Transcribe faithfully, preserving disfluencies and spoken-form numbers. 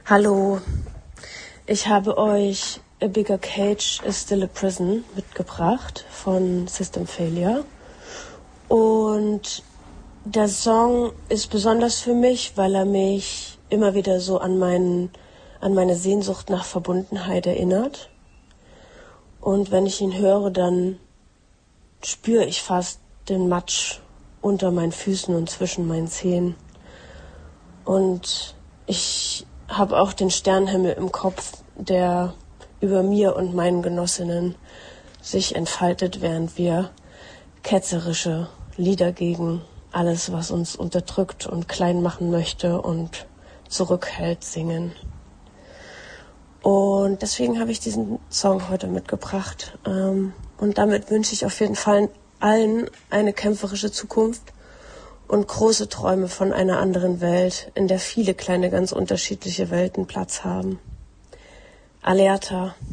Hallo, ich habe euch A Bigger Cage is Still a Prison mitgebracht von System Failure. Und der Song ist besonders für mich, weil er mich immer wieder so an, meinen, an meine Sehnsucht nach Verbundenheit erinnert. Und wenn ich ihn höre, dann spüre ich fast den Matsch unter meinen Füßen und zwischen meinen Zehen. Und ich habe auch den Sternenhimmel im Kopf, der über mir und meinen Genossinnen sich entfaltet, während wir ketzerische Lieder gegen alles, was uns unterdrückt und klein machen möchte und zurückhält, singen. Und deswegen habe ich diesen Song heute mitgebracht. Und damit wünsche ich auf jeden Fall allen eine kämpferische Zukunft und große Träume von einer anderen Welt, in der viele kleine, ganz unterschiedliche Welten Platz haben. Alerta!